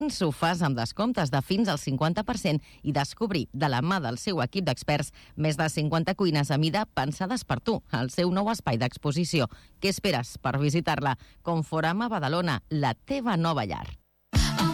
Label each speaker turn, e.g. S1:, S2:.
S1: sofàs amb descomptes de fins al 50% i descobrir de la mà del seu equip d'experts més de 50 cuines a mida pensades per tu, al seu nou espai d'exposició. Què esperes per visitar-la? Conforama Badalona, la teva nova llar.